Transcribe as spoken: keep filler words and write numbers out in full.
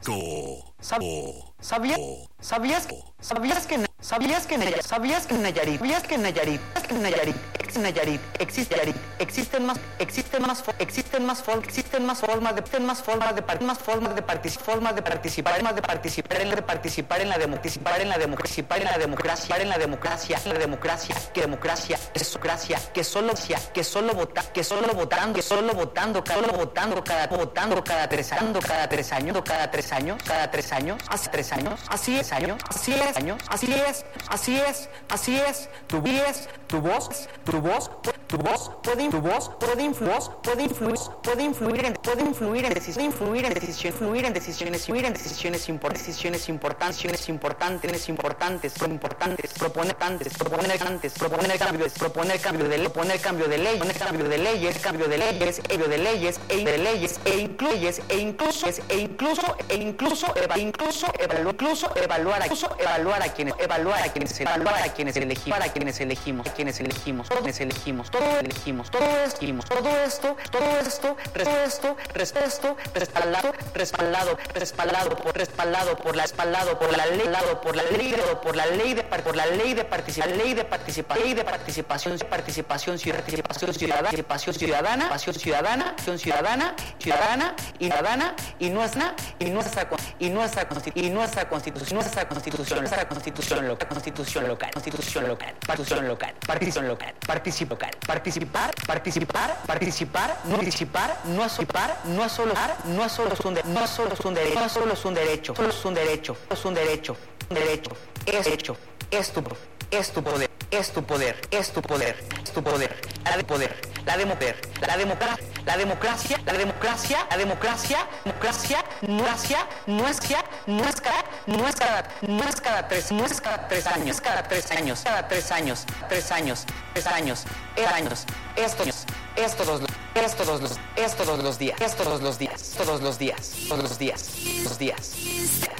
Go. Sab- ¿Sabías? ¿Sabías? ¿Sabías que sabías que Nayarit, sabías que Nayarit, sabías que Nayarit, que Nayarit, Nayarit, existe Nayarit, existen más, existen más, existen más formas, existen más formas de, existen más formas de, más formas de participar, formas de participar, más de participar en la de participar en la democracia, participar en la democracia, en la democracia, en la democracia, en la democracia, que democracia es democracia, que solo que solo vota, que solo votando, que solo votando, cada solo votando cada votando cada tres años, cada tres años, cada tres años, cada tres años, hace tres años, así es años, así es años, así es, así es, así es, tu voz, tu voz, tu voz, tu voz puede tu voz puede influir, puede influir, puede influir en puede influir en decisiones, influir en decisiones, influir en decisiones, influir en decisiones importantes, decisiones importantes, importantes, importantes, importantes, proponer antes, proponer antes, proponer cambios, proponer cambio de ley, proponer cambio de ley, proponer cambio de leyes, cambio de leyes, cambio de leyes, e de leyes, e incluyes, e incluso, e incluso, e incluso, incluso, incluso evaluar, incluso evaluar a quienes, evaluar a quienes, evaluar a quienes elegimos, para quienes elegimos, a quienes elegimos, todos elegimos, todo elegimos, todo elegimos, todo esto, todo esto, todo esto, esto, respaldado, respaldado, respaldado por, respaldado por la, respaldado por la ley, por la ley, por la ley de, por la ley de participación, ley de participación, ley de participación, participación, participación ciudadana, participación ciudadana, participación ciudadana, ciudadana, ciudadana, y ciudadana, y nuestra, y nuestra, y nuestra, y nuestra constitución, nuestra constitución, nuestra constitución local, constitución local, constitución local, constitución local, participación local, participación local, participar, participar, participar, no participar, no es participar, no es solo no es solo un no es solo un derecho, no es solo un derecho, solo es un derecho, es un derecho, un derecho, es hecho, es tu es tu poder, es tu poder, es tu poder, es tu poder, la de poder, la de poder, la democracia, la democracia, la democracia, la democracia, democracia, democracia, no es cada, no es cada, no es cada, no es cada tres, no es cada tres años, cada tres años, cada tres años, tres años, tres años, es años, estos, es todos los, es todos los, es todos los días, es todos los días, todos los días, todos los días, los días.